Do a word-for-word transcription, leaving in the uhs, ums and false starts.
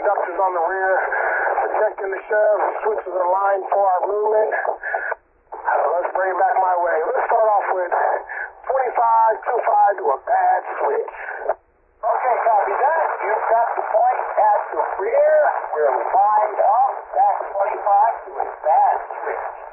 conductors on the rear, protecting the sheriff, switches are lined for our movement. Uh, let's bring it back my way. Let's start off with twenty-five two five to a bad switch. Okay, copy that. You've got the point at the rear. We're lined up. Back twenty-five to a bad switch.